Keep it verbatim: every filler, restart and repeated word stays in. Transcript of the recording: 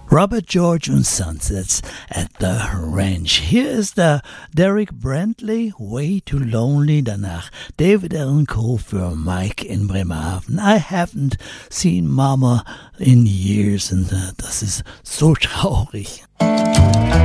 Robert George und Sunsets at the Ranch. Hier ist der Derek Brantley, Way Too Lonely. Danach David Allan Coe für Mike in Bremerhaven. I haven't seen Mama in years. Und uh, das ist so traurig.